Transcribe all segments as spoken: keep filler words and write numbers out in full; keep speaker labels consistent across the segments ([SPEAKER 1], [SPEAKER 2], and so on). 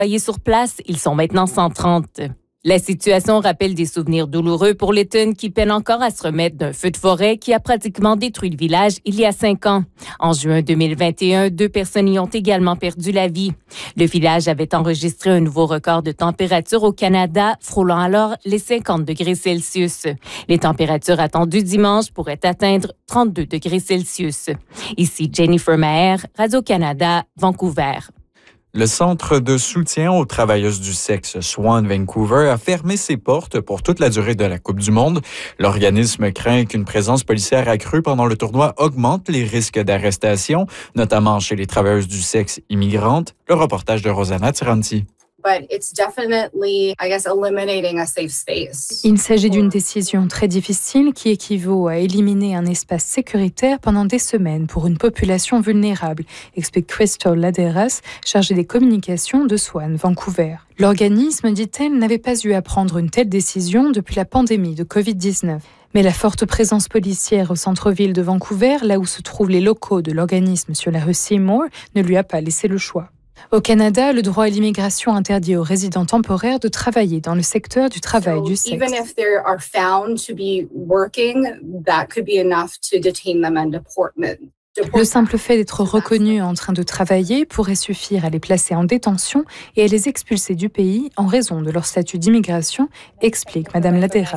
[SPEAKER 1] Voyez sur place, ils sont maintenant cent trente. La situation rappelle des souvenirs douloureux pour Lytton qui peine encore à se remettre d'un feu de forêt qui a pratiquement détruit le village il y a cinq ans. En juin deux mille vingt et un, deux personnes y ont également perdu la vie. Le village avait enregistré un nouveau record de température au Canada, frôlant alors les cinquante degrés Celsius. Les températures attendues dimanche pourraient atteindre trente-deux degrés Celsius. Ici Jennifer Maher, Radio-Canada, Vancouver.
[SPEAKER 2] Le Centre de soutien aux travailleuses du sexe Swan Vancouver a fermé ses portes pour toute la durée de la Coupe du monde. L'organisme craint qu'une présence policière accrue pendant le tournoi augmente les risques d'arrestation, notamment chez les travailleuses du sexe immigrantes. Le reportage de Rosanna Tiranti.
[SPEAKER 3] But it's definitely, I guess, eliminating a safe space.
[SPEAKER 4] Il s'agit d'une décision très difficile qui équivaut à éliminer un espace sécuritaire pendant des semaines pour une population vulnérable, explique Crystal Laderas, chargée des communications de Swan Vancouver. L'organisme, dit-elle, n'avait pas eu à prendre une telle décision depuis la pandémie de covid dix-neuf. Mais la forte présence policière au centre-ville de Vancouver, là où se trouvent les locaux de l'organisme sur la rue Seymour, ne lui a pas laissé le choix. Au Canada, le droit à l'immigration interdit aux résidents temporaires de travailler dans le secteur du travail
[SPEAKER 3] So
[SPEAKER 4] du sexe.
[SPEAKER 3] even if they are found to be working, that could be enough to detain them and deport them.
[SPEAKER 4] Le simple fait d'être reconnus en train de travailler pourrait suffire à les placer en détention et à les expulser du pays en raison de leur statut d'immigration, explique Madame Laderas.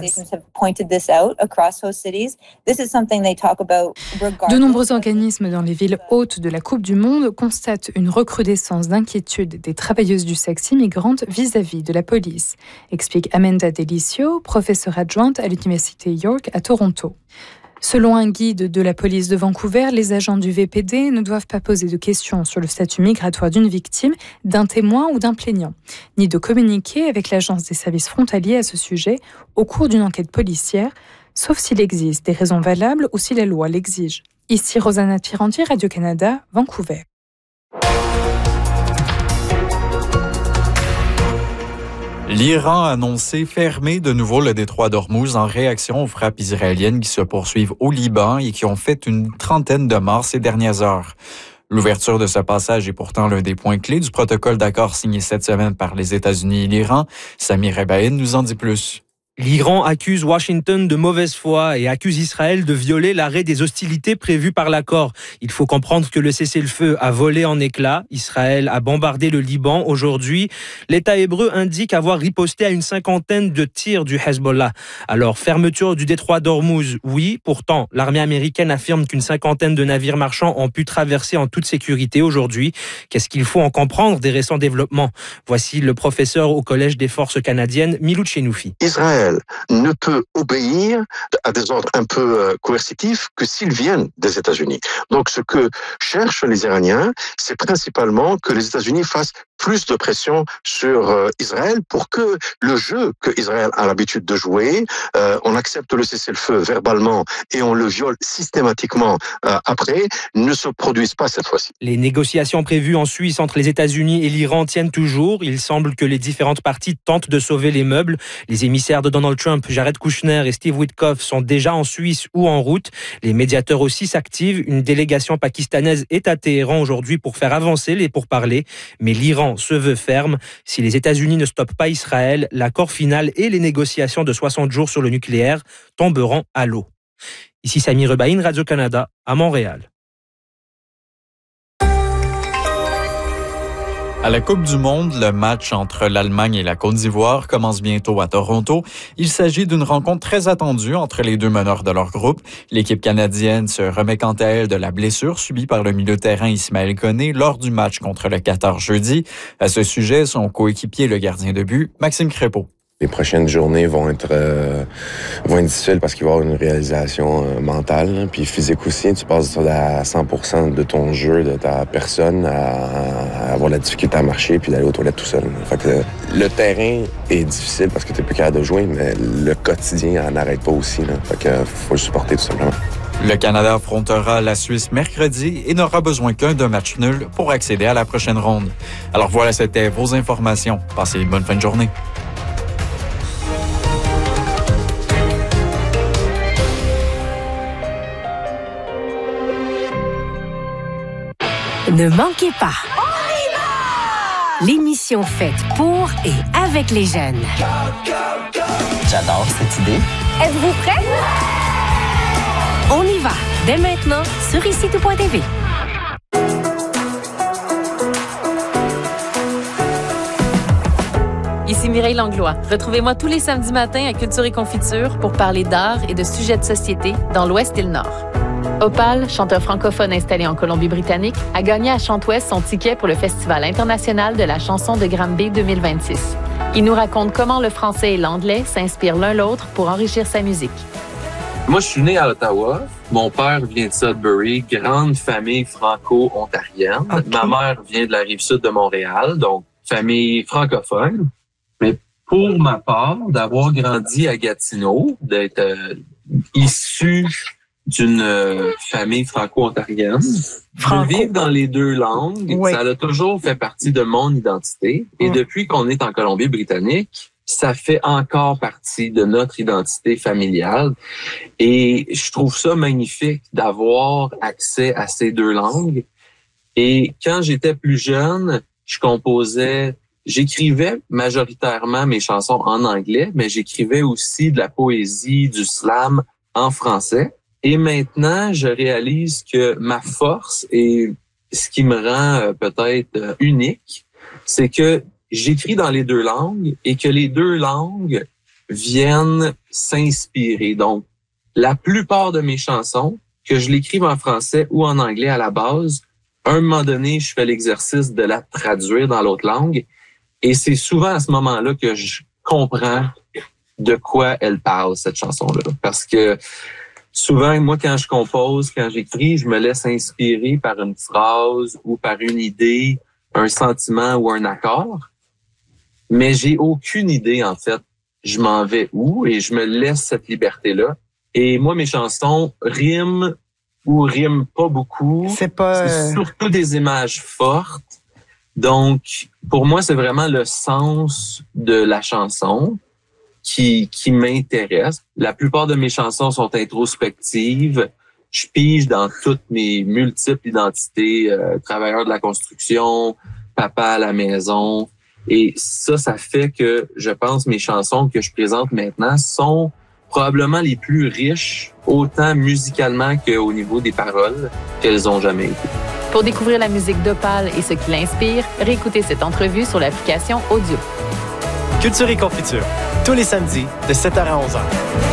[SPEAKER 4] De nombreux organismes dans les villes hautes de la Coupe du Monde constatent une recrudescence d'inquiétude des travailleuses du sexe immigrantes vis-à-vis de la police, explique Amanda Delicio, professeure adjointe à l'Université York à Toronto. Selon un guide de la police de Vancouver, les agents du V P D ne doivent pas poser de questions sur le statut migratoire d'une victime, d'un témoin ou d'un plaignant, ni de communiquer avec l'Agence des services frontaliers à ce sujet au cours d'une enquête policière, sauf s'il existe des raisons valables ou si la loi l'exige. Ici Rosanna Tiranti, Radio-Canada, Vancouver.
[SPEAKER 2] L'Iran a annoncé fermer de nouveau le détroit d'Ormuz en réaction aux frappes israéliennes qui se poursuivent au Liban et qui ont fait une trentaine de morts ces dernières heures. L'ouverture de ce passage est pourtant l'un des points clés du protocole d'accord signé cette semaine par les États-Unis et l'Iran. Samir Ebaïn nous en dit plus.
[SPEAKER 5] L'Iran accuse Washington de mauvaise foi et accuse Israël de violer l'arrêt des hostilités prévues par l'accord. Il faut comprendre que le cessez-le-feu a volé en éclats. Israël a bombardé le Liban aujourd'hui. L'État hébreu indique avoir riposté à une cinquantaine de tirs du Hezbollah. Alors, fermeture du détroit d'Ormuz, oui. Pourtant, l'armée américaine affirme qu'une cinquantaine de navires marchands ont pu traverser en toute sécurité aujourd'hui. Qu'est-ce qu'il faut en comprendre des récents développements? Voici le professeur au Collège des forces canadiennes, Milou Tchenoufi.
[SPEAKER 6] Israël ne peut obéir à des ordres un peu coercitifs que s'ils viennent des États-Unis. Donc, ce que cherchent les Iraniens, c'est principalement que les États-Unis fassent plus de pression sur euh, Israël pour que le jeu que Israël a l'habitude de jouer, euh, on accepte le cessez-le-feu verbalement et on le viole systématiquement euh, après, ne se produise pas cette fois-ci.
[SPEAKER 5] Les négociations prévues en Suisse entre les États-Unis et l'Iran tiennent toujours. Il semble que les différentes parties tentent de sauver les meubles. Les émissaires de Donald Trump, Jared Kushner et Steve Witkoff sont déjà en Suisse ou en route. Les médiateurs aussi s'activent. Une délégation pakistanaise est à Téhéran aujourd'hui pour faire avancer les pourparlers. Mais l'Iran se veut ferme. Si les États-Unis ne stoppent pas Israël, l'accord final et les négociations de soixante jours sur le nucléaire tomberont à l'eau. Ici Samir Ebaïn, Radio-Canada, à Montréal.
[SPEAKER 2] À la Coupe du monde, le match entre l'Allemagne et la Côte d'Ivoire commence bientôt à Toronto. Il s'agit d'une rencontre très attendue entre les deux meneurs de leur groupe. L'équipe canadienne se remet quant à elle de la blessure subie par le milieu de terrain Ismaël Koné lors du match contre le Qatar jeudi. À ce sujet, son coéquipier, le gardien de but, Maxime Crépeau.
[SPEAKER 7] Les prochaines journées vont être euh, vont être difficiles parce qu'il va y avoir une réalisation euh, mentale, puis physique aussi. Tu passes à cent pour cent de ton jeu, de ta personne, à, à avoir la difficulté à marcher puis d'aller aux toilettes tout seul. Fait que le, le terrain est difficile parce que tu n'es plus capable de jouer, mais le quotidien n'arrête pas aussi. Là. Fait que faut le supporter tout simplement.
[SPEAKER 2] Le Canada affrontera la Suisse mercredi et n'aura besoin qu'un de match nul pour accéder à la prochaine ronde. Alors voilà, c'était vos informations. Passez une bonne fin de journée.
[SPEAKER 8] Ne manquez pas. l'émission faite pour et avec les jeunes.
[SPEAKER 9] J'adore cette idée.
[SPEAKER 8] Êtes-vous prêts? On y va, dès maintenant, sur ici tout point t v.
[SPEAKER 1] Ici Mireille Langlois. Retrouvez-moi tous les samedis matins à Culture et Confiture pour parler d'art et de sujets de société dans l'Ouest et le Nord. Opal, chanteur francophone installé en Colombie-Britannique, a gagné à Chante-Ouest son ticket pour le Festival international de la chanson de Granby deux mille vingt-six. Il nous raconte comment le français et l'anglais s'inspirent l'un l'autre pour enrichir sa musique.
[SPEAKER 10] Moi, je suis né à Ottawa. Mon père vient de Sudbury, grande famille franco-ontarienne. Okay. Ma mère vient de la Rive-Sud de Montréal, donc famille francophone. Mais pour ma part, d'avoir grandi à Gatineau, d'être euh, issu d'une euh, famille franco-ontarienne, Franco. de vivre dans les deux langues, oui. ça a toujours fait partie de mon identité. Et oui. depuis qu'on est en Colombie-Britannique, ça fait encore partie de notre identité familiale. Et je trouve ça magnifique d'avoir accès à ces deux langues. Et quand j'étais plus jeune, je composais, j'écrivais majoritairement mes chansons en anglais, mais j'écrivais aussi de la poésie, du slam en français. Et maintenant, je réalise que ma force et ce qui me rend peut-être unique, c'est que j'écris dans les deux langues et que les deux langues viennent s'inspirer. Donc, la plupart de mes chansons, que je l'écrive en français ou en anglais à la base, à un moment donné, je fais l'exercice de la traduire dans l'autre langue. Et c'est souvent à ce moment-là que je comprends de quoi elle parle, cette chanson-là. Parce que souvent, moi, quand je compose, quand j'écris, je me laisse inspirer par une phrase ou par une idée, un sentiment ou un accord. Mais j'ai aucune idée, en fait. Je m'en vais où et je me laisse cette liberté-là. Et moi, mes chansons riment ou riment pas beaucoup.
[SPEAKER 11] C'est pas...
[SPEAKER 10] C'est surtout des images fortes. Donc, pour moi, c'est vraiment le sens de la chanson qui qui m'intéresse. La plupart de mes chansons sont introspectives. Je pige dans toutes mes multiples identités, euh, travailleur de la construction, papa à la maison. Et ça, ça fait que je pense mes chansons que je présente maintenant sont probablement les plus riches, autant musicalement qu'au niveau des paroles, qu'elles ont jamais été.
[SPEAKER 1] Pour découvrir la musique d'Opal et ce qui l'inspire, réécoutez cette entrevue sur l'application Audio.
[SPEAKER 11] Culture et Confiture, tous les samedis de sept heures à onze heures.